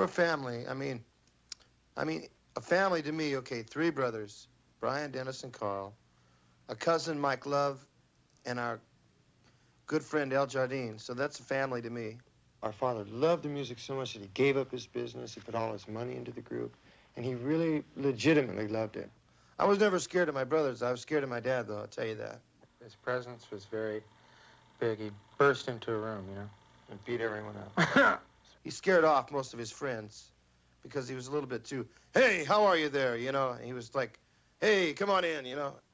We're a family. I mean, a family to me, okay, three brothers, Brian, Dennis, and Carl, a cousin, Mike Love, and our good friend, El Jardine. So that's a family to me. Our father loved the music so much that he gave up his business, he put all his money into the group, and he really legitimately loved it. I was never scared of my brothers. I was scared of my dad, though, I'll tell you that. His presence was very big. He burst into a room, you know, And beat everyone up. He scared off most of his friends because he was a little bit too, hey, how are you there, you know? And he was like, hey, come on in, you know?